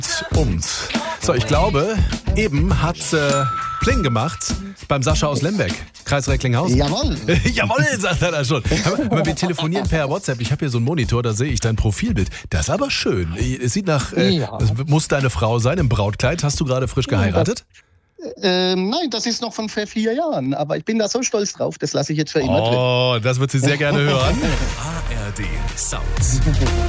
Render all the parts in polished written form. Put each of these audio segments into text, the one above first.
Ums. So, ich glaube, eben hat Pling gemacht beim Sascha aus Lemberg, Kreis Recklinghausen. Jawohl. Jawohl, sagt er da schon. Aber wir telefonieren per WhatsApp. Ich habe hier so einen Monitor, da sehe ich dein Profilbild. Das ist aber schön. Es sieht nach, das muss deine Frau sein im Brautkleid. Hast du gerade frisch geheiratet? Nein, das ist noch von vor 4 Jahren. Aber ich bin da so stolz drauf, das lasse ich jetzt für immer drin. Oh, das wird sie sehr gerne hören. ARD Sounds.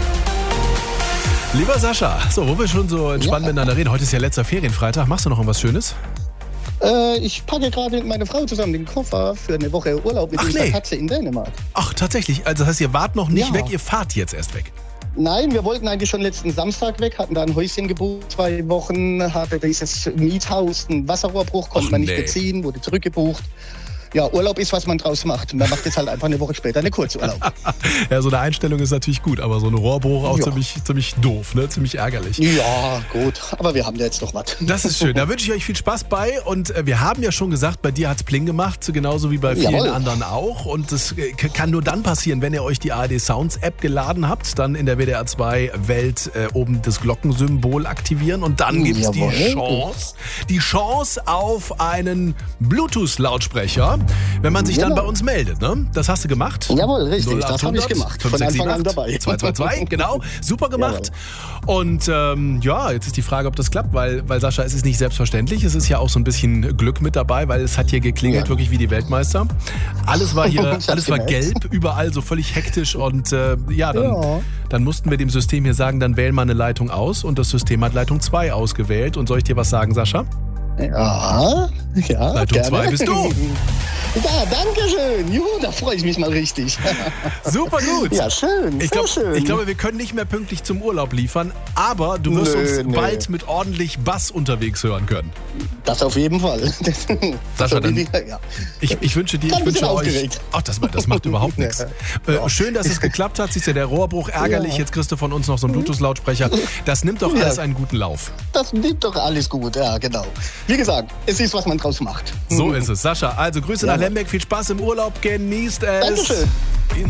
Lieber Sascha, so, wo wir schon so entspannt miteinander reden, heute ist ja letzter Ferienfreitag. Machst du noch irgendwas Schönes? Ich packe gerade mit meiner Frau zusammen den Koffer für eine Woche Urlaub mit unserer Katze in Dänemark. Ach, tatsächlich? Also das heißt, ihr wart noch nicht weg, ihr fahrt jetzt erst weg? Nein, wir wollten eigentlich schon letzten Samstag weg, hatten da ein Häuschen gebucht, 2 Wochen, hatte dieses Miethaus, einen Wasserrohrbruch, konnte man nicht beziehen, wurde zurückgebucht. Ja, Urlaub ist, was man draus macht. Man macht jetzt halt einfach eine Woche später eine Kurzurlaub. Ja, so eine Einstellung ist natürlich gut, aber so ein Rohrbruch auch ziemlich doof, ne? Ziemlich ärgerlich. Ja, gut, aber wir haben ja jetzt noch was. Das ist schön, da wünsche ich euch viel Spaß bei und wir haben ja schon gesagt, bei dir hat's Pling gemacht, genauso wie bei vielen anderen auch und das kann nur dann passieren, wenn ihr euch die ARD Sounds App geladen habt, dann in der WDR 2 Welt oben das Glockensymbol aktivieren und dann gibt's die Chance auf einen Bluetooth-Lautsprecher, wenn man sich dann bei uns meldet, ne? Das hast du gemacht? Jawohl, richtig, das habe ich gemacht. Von Anfang an dabei. 222, genau, super gemacht. Und jetzt ist die Frage, ob das klappt, weil Sascha, es ist nicht selbstverständlich. Es ist ja auch so ein bisschen Glück mit dabei, weil es hat hier geklingelt, wirklich wie die Weltmeister. Alles war hier, alles war gelb, überall so völlig hektisch und dann mussten wir dem System hier sagen, dann wähl mal eine Leitung aus und das System hat Leitung 2 ausgewählt. Und soll ich dir was sagen, Sascha? Ja, Leitung 2 bist du. Ja, danke schön. Juhu, da freue ich mich mal richtig. Super gut. Ja, schön. Ich glaube, wir können nicht mehr pünktlich zum Urlaub liefern, aber du wirst uns bald mit ordentlich Bass unterwegs hören können. Das auf jeden Fall. Sascha, ich wünsche dir, ich wünsche euch... Ach, das macht überhaupt nichts. Schön, dass es geklappt hat. Siehst du, der Rohrbruch ärgerlich. Jetzt kriegst du von uns noch so einen Bluetooth-Lautsprecher. Das nimmt doch alles einen guten Lauf. Das nimmt doch alles gut, ja, genau. Wie gesagt, es ist, was man draus macht. So ist es. Sascha, also Grüße nach Lemberg. Viel Spaß im Urlaub. Genießt es. Dankeschön.